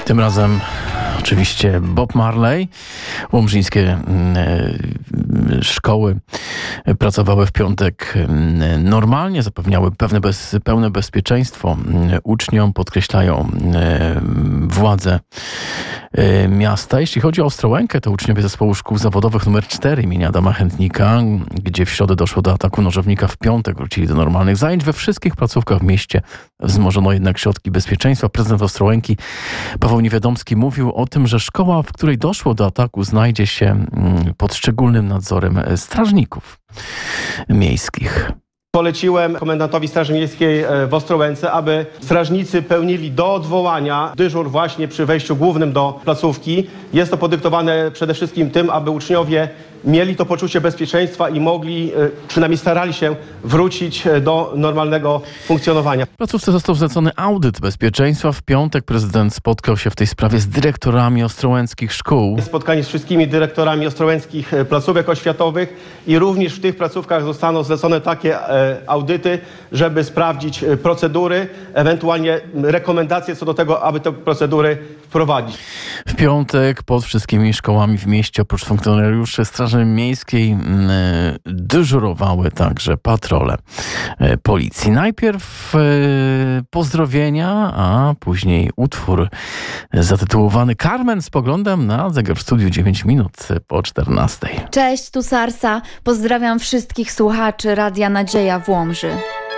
Tym razem oczywiście Bob Marley. Łomżyńskie szkoły pracowały w piątek normalnie, zapewniały pełne bezpieczeństwo uczniom, podkreślają władze miasta. Jeśli chodzi o Ostrołękę, to uczniowie zespołu szkół zawodowych nr 4 imienia Adama Chętnika, gdzie w środę doszło do ataku nożownika, w piątek wrócili do normalnych zajęć. We wszystkich placówkach w mieście wzmożono jednak środki bezpieczeństwa. Prezydent Ostrołęki Paweł Niewiadomski mówił o tym, że szkoła, w której doszło do ataku, znajdzie się pod szczególnym nadzorem strażników miejskich. Poleciłem komendantowi Straży Miejskiej w Ostrołęce, aby strażnicy pełnili do odwołania dyżur właśnie przy wejściu głównym do placówki. Jest to podyktowane przede wszystkim tym, aby uczniowie mieli to poczucie bezpieczeństwa i mogli, przynajmniej starali się wrócić do normalnego funkcjonowania. W placówce został zlecony audyt bezpieczeństwa. W piątek prezydent spotkał się w tej sprawie z dyrektorami ostrołęckich szkół. Spotkanie z wszystkimi dyrektorami ostrołęckich placówek oświatowych i również w tych placówkach zostaną zlecone takie audyty, żeby sprawdzić procedury, ewentualnie rekomendacje co do tego, aby te procedury wprowadzić. W piątek pod wszystkimi szkołami w mieście oprócz funkcjonariuszy Straży Miejskiej dyżurowały także patrole policji. Najpierw pozdrowienia, a później utwór zatytułowany Carmen z poglądem na zegar w studiu 9 minut po 14. Cześć, tu Sarsa. Pozdrawiam wszystkich słuchaczy Radia Nadzieja w Łomży.